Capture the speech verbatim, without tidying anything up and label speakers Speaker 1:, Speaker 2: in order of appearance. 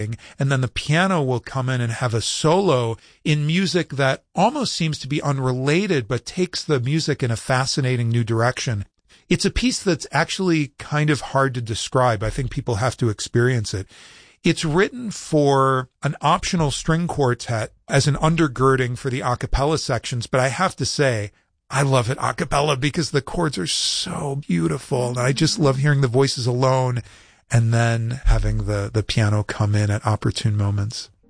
Speaker 1: and then the piano will come in and have a solo in music that almost seems to be unrelated, but takes the music in a fascinating new direction. It's a piece that's actually kind of hard to describe. I think people have to experience it. It's written for an optional string quartet as an undergirding for the a cappella sections, but I have to say, I love it a cappella because the chords are so beautiful, and I just love hearing the voices alone and then having the, the piano come in at opportune moments.